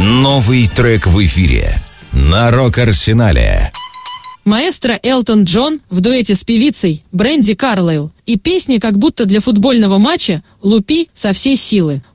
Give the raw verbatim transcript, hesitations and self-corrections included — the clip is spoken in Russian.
Новый трек в эфире на Рок-Арсенале. Маэстро Элтон Джон в дуэте с певицей Брэнди Карлайл и песни «Как будто для футбольного матча» «Лупи со всей силы».